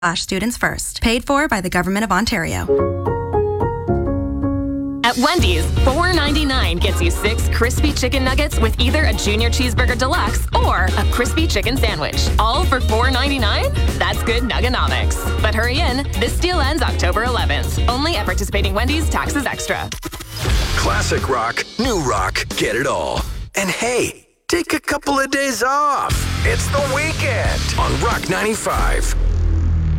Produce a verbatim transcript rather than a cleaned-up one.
Students First. Paid for by the Government of Ontario. At Wendy's, four ninety-nine gets you six crispy chicken nuggets with either a Junior Cheeseburger Deluxe or a crispy chicken sandwich. All for four ninety-nine? That's good nuggonomics. But hurry in, this deal ends October eleventh. Only at participating Wendy's, taxes extra. Classic rock, new rock, get it all. And hey, take a couple of days off. It's the weekend on Rock ninety-five.